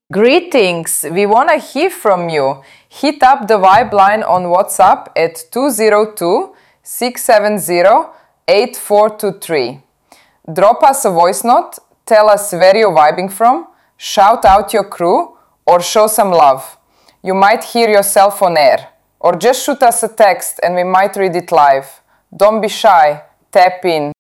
Greetings! We want to hear from you. Hit up the Vibe line on WhatsApp at 202-670-8423. Drop us a voice note, tell us where you're vibing from, shout out your crew, or show some love. You might hear yourself on air. Or just shoot us a text and we might read it live. Don't be shy. Tap in.